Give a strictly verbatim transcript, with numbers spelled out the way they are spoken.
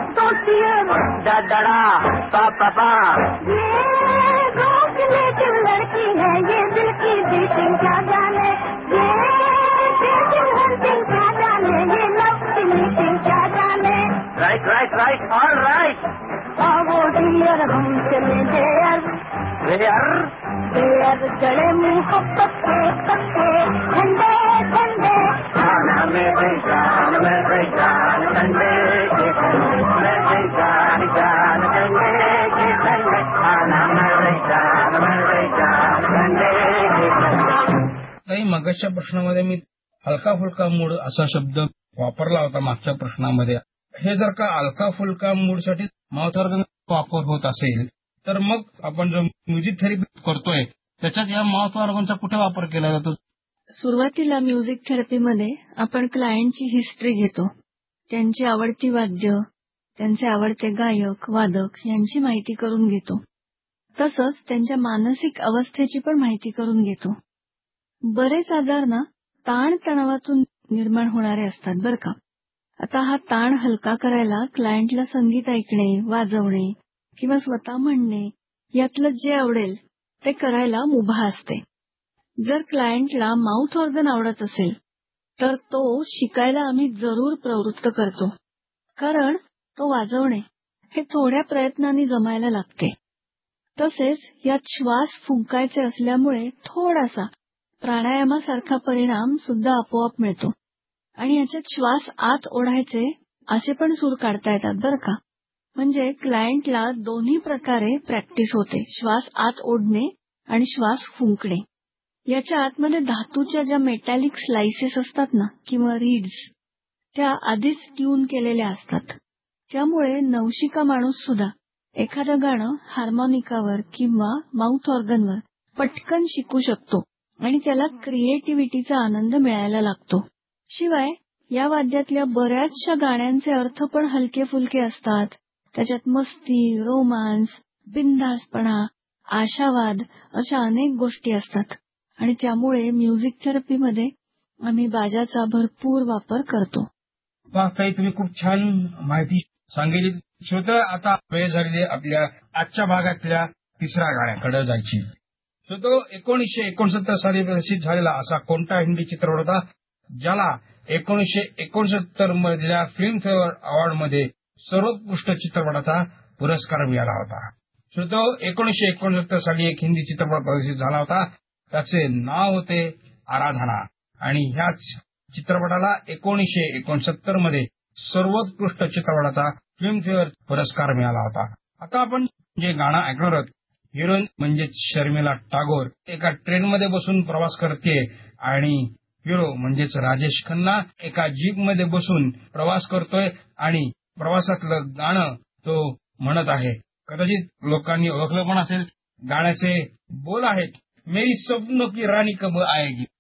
सोचिए डडड़ा पापा ये रोकने की लड़की है, ये दिल की बीटिंग क्या जाने, ये डेटिंग हंटिंग क्या जाने, ये लव की मीटिंग क्या जाने। Right right right all right. आओ डियर हम चले देयर देयर देयर जड़े मोहब्बत के पत्ते ठंडे ठंडे खाना मेरे जान मेरे जान ठंडे के मेरे जान जान ठंडे के ठंडे खाना मेरे जान मेरे जान ठंडे के ठंडे। काही मागच्या प्रश्नामध्ये मी हलका फुलका मूड असा शब्द वापरला होता मागच्या प्रश्नामध्ये. हे जर का हलका फुलका मूडसाठी माउथ ऑर्गन वापर होत असेल तर मग आपण जो म्युझिक थेरपी करतोय त्याच्यात या माउथ ऑर्गनचा कुठे वापर केला जातो? सुरुवातीला म्युझिक थेरपीमध्ये आपण क्लायंटची हिस्ट्री घेतो, त्यांची आवडती वाद्य, त्यांचे आवडते गायक वादक यांची माहिती करून घेतो. तसंच त्यांच्या मानसिक अवस्थेची पण माहिती करून घेतो. बरेच आजार ना ताण तणावातून निर्माण होणारे असतात बरं का. आता हा ताण हलका करायला क्लायंटला संगीत ऐकणे, वाजवणे किंवा स्वतः म्हणणे यातलं जे आवडेल ते करायला मुभा असते. जर क्लायंटला माउथ ऑर्गन आवडत असेल तर तो शिकायला आम्ही जरूर प्रवृत्त करतो, कारण तो वाजवणे हे थोड्या प्रयत्नांनी जमायला लागते. तसेच यात श्वास फुंकायचे असल्यामुळे थोडासा प्राणायामासारखा परिणाम सुद्धा आपोआप मिळतो आणि याच्यात श्वास आत ओढायचे असे पण सूर काढता येतात बरं का. म्हणजे क्लायंटला दोन्ही प्रकारे प्रॅक्टिस होते, श्वास आत ओढणे आणि श्वास फुंकणे. याच्या आतमध्ये धातूच्या ज्या मेटॅलिक स्लाइसेस असतात ना किंवा रीड्स त्या आधीच ट्यून केलेल्या असतात. त्यामुळे नवशिका माणूस सुद्धा एखादं गाणं हार्मोनिकावर किंवा माउथ ऑर्गनवर पटकन शिकू शकतो आणि त्याला क्रिएटिव्हिटीचा आनंद मिळायला लागतो. शिवाय या वाद्यातल्या बऱ्याचशा गाण्यांचे अर्थ पण हलके फुलके असतात. त्याच्यात मस्ती, रोमांस, बिनधास्तपणा, आशावाद अशा अनेक गोष्टी असतात आणि त्यामुळे म्युझिक थेरपीमध्ये आम्ही बाजाचा भरपूर वापर करतो. ताई तुम्ही खूप छान माहिती सांगितली. श्रोते, आता वेळ झालेली आपल्या आजच्या भागातल्या तिसऱ्या गाण्याकडे जायची. तो एकोणीसशे एकोणसत्तर साली प्रदर्शित झालेला असा कोणता हिंदी चित्रपट होता ज्याला एकोणीसशे एकोणसत्तर मधल्या फिल्मफेअर अवॉर्डमध्ये सर्वोत्कृष्ट चित्रपटाचा पुरस्कार मिळाला होता? श्रोतो, एकोणीसशे एकोणसत्तर साली एक हिंदी चित्रपट प्रदर्शित झाला होता. त्याचे नाव होते आराधना आणि ह्याच चित्रपटाला एकोणीसशे एकोणसत्तर मध्ये सर्वोत्कृष्ट चित्रपटाचा फिल्मफेअर पुरस्कार मिळाला होता. आता आपण जे गाणं ऐकणार आहोत, हिरोईन म्हणजेच शर्मिला टागोर एका ट्रेनमध्ये बसून प्रवास करते आणि हिरो म्हणजेच राजेश खन्ना एका जीपमध्ये बसून प्रवास करतोय आणि प्रवासातलं गाणं तो म्हणत आहे. कदाचित लोकांनी ओळखलं पण असेल. गाण्याचे बोल आहेत, मेरी स्वप्नों की रानी कब आएगी.